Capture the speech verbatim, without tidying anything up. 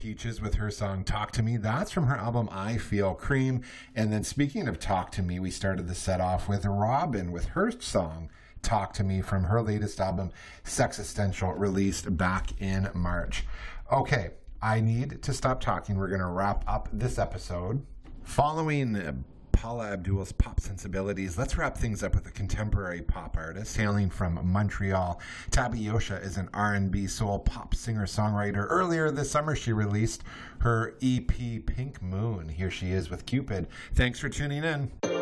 Peaches with her song Talk to Me. That's from her album I Feel Cream. And then speaking of Talk to Me, we started the set off with Robin with her song Talk to Me from her latest album, Sexistential, released back in March. Okay, I need to stop talking. We're going to wrap up this episode. Following Paula Abdul's pop sensibilities, let's wrap things up with a contemporary pop artist hailing from Montreal. Tabby Yosha is an R and B soul pop singer-songwriter. Earlier this summer, she released her E P Pink Moon. Here she is with Cupid. Thanks for tuning in.